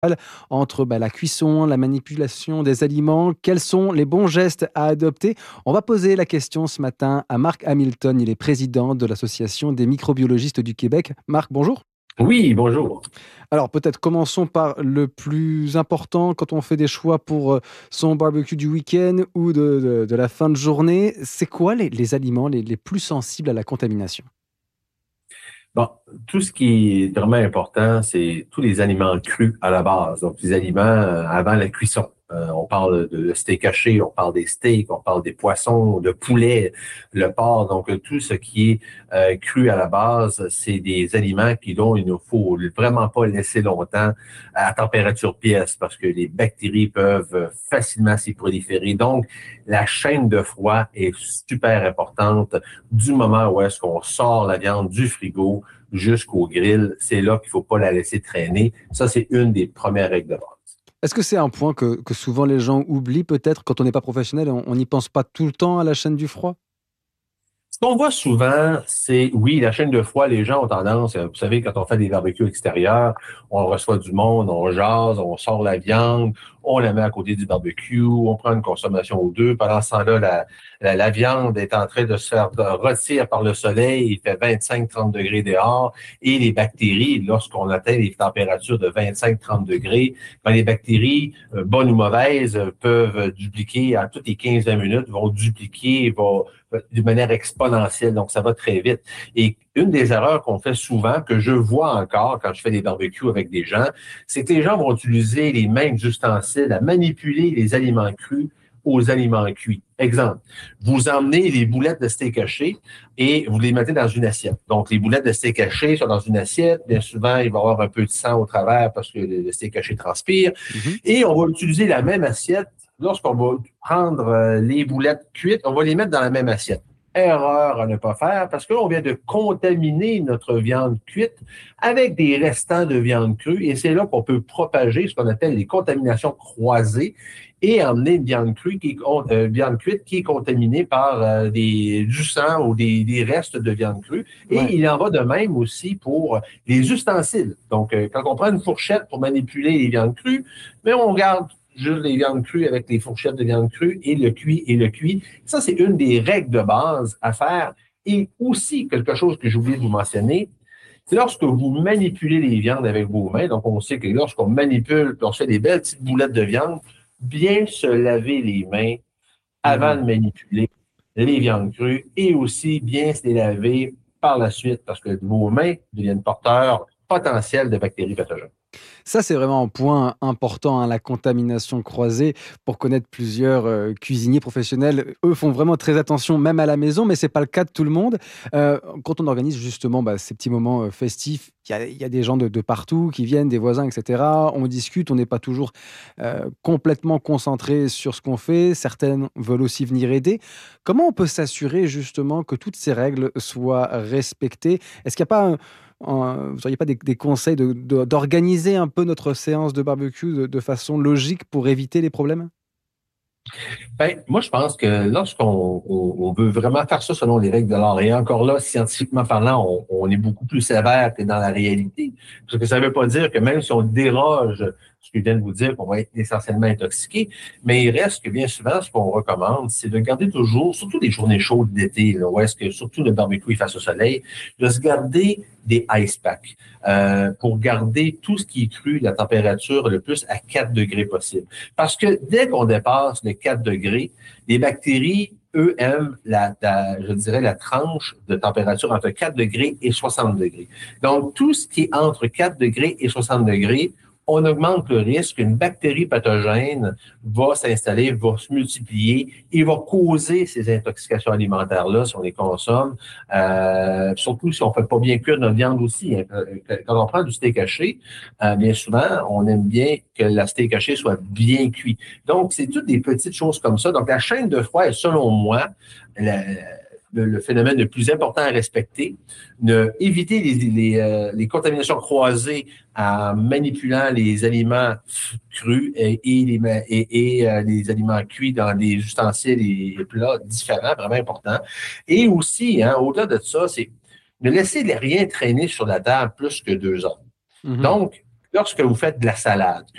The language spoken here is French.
entre la cuisson, la manipulation des aliments. Quels sont les bons gestes à adopter? On va poser la question ce matin à Marc Hamilton. Il est président de l'Association des microbiologistes du Québec. Marc, bonjour. Oui, bonjour. Alors peut-être commençons par le plus important quand on fait des choix pour son barbecue du week-end ou de la fin de journée. C'est quoi les aliments les plus sensibles à la contamination? Bon, tout ce qui est vraiment important, c'est tous les aliments crus à la base, donc les aliments avant la cuisson. On parle de steak haché, on parle des steaks, on parle des poissons, de poulet, le porc. Donc, tout ce qui est cru à la base, c'est des aliments dont il ne faut vraiment pas laisser longtemps à température pièce parce que les bactéries peuvent facilement s'y proliférer. Donc, la chaîne de froid est super importante du moment où est-ce qu'on sort la viande du frigo jusqu'au grill. C'est là qu'il faut pas la laisser traîner. Ça, c'est une des premières règles de base. Est-ce que c'est un point que souvent les gens oublient peut-être quand on n'est pas professionnel, on n'y pense pas tout le temps à la chaîne du froid? Ce qu'on voit souvent, c'est, oui, la chaîne de froid, les gens ont tendance, vous savez, quand on fait des barbecues extérieurs, on reçoit du monde, on jase, on sort la viande, on la met à côté du barbecue, on prend une consommation ou deux. Pendant ce temps-là, la viande est en train de se faire rôtir par le soleil, il fait 25-30 degrés dehors, et les bactéries, lorsqu'on atteint les températures de 25-30 degrés, ben, les bactéries, bonnes ou mauvaises, peuvent dupliquer à toutes les 15-20 minutes, vont dupliquer, vont de manière exponentielle, donc ça va très vite. Et une des erreurs qu'on fait souvent, que je vois encore quand je fais des barbecues avec des gens, c'est que les gens vont utiliser les mêmes ustensiles à manipuler les aliments crus aux aliments cuits. Exemple, vous emmenez les boulettes de steak haché et vous les mettez dans une assiette. Donc, les boulettes de steak haché sont dans une assiette. Bien souvent, il va y avoir un peu de sang au travers parce que le steak haché transpire. Mhm. Et on va utiliser la même assiette. Lorsqu'on va prendre les boulettes cuites, on va les mettre dans la même assiette. Erreur à ne pas faire parce que là, on vient de contaminer notre viande cuite avec des restants de viande crue et c'est là qu'on peut propager ce qu'on appelle les contaminations croisées et emmener une viande cuite qui est contaminée par du sang ou des restes de viande crue. Ouais. Et il en va de même aussi pour les ustensiles. Donc, quand on prend une fourchette pour manipuler les viandes crues, mais on garde juste les viandes crues avec les fourchettes de viande crue et le cuit et le cuit. Ça, c'est une des règles de base à faire. Et aussi, quelque chose que j'ai oublié de vous mentionner, c'est lorsque vous manipulez les viandes avec vos mains, donc on sait que lorsqu'on manipule, on se fait des belles petites boulettes de viande, bien se laver les mains avant de Mhm. manipuler les viandes crues et aussi bien se les laver par la suite parce que vos mains deviennent porteurs potentiels de bactéries pathogènes. Ça, c'est vraiment un point important, hein, la contamination croisée. Pour connaître plusieurs cuisiniers professionnels, eux font vraiment très attention, même à la maison, mais c'est pas le cas de tout le monde. Quand on organise justement ces petits moments festifs, il y a des gens de partout qui viennent, des voisins, etc. On discute, on n'est pas toujours complètement concentré sur ce qu'on fait. Certaines veulent aussi venir aider. Comment on peut s'assurer justement que toutes ces règles soient respectées? Est-ce qu'il n'y a pas vous n'auriez pas des conseils d'organiser un peu notre séance de barbecue de façon logique pour éviter les problèmes? Ben, moi, je pense que lorsqu'on veut vraiment faire ça selon les règles de l'art, et encore là, scientifiquement parlant, on est beaucoup plus sévère que dans la réalité. Parce que ça ne veut pas dire que même si on déroge ce que je viens de vous dire, qu'on va être essentiellement intoxiqué, mais il reste que bien souvent, ce qu'on recommande, c'est de garder toujours, surtout les journées chaudes d'été, là, où est-ce que surtout le barbecue est face au soleil, de se garder des ice packs pour garder tout ce qui est cru, la température le plus à 4 degrés possible. Parce que dès qu'on dépasse les 4 degrés, les bactéries, eux, aiment je dirais, la tranche de température entre 4 degrés et 60 degrés. Donc, tout ce qui est entre 4 degrés et 60 degrés, on augmente le risque qu'une bactérie pathogène va s'installer, va se multiplier et va causer ces intoxications alimentaires-là si on les consomme. Surtout si on ne fait pas bien cuire notre viande aussi. Hein. Quand on prend du steak haché, bien souvent, on aime bien que la steak haché soit bien cuit. Donc, c'est toutes des petites choses comme ça. Donc, la chaîne de froid est, selon moi, la, le phénomène le plus important à respecter. Éviter les contaminations croisées en manipulant les aliments crus les aliments cuits dans des ustensiles et plats différents, vraiment important. Et aussi, hein, au-delà de ça, c'est ne laisser rien traîner sur la table plus que 2 heures. Mhm. Donc, lorsque vous faites de la salade,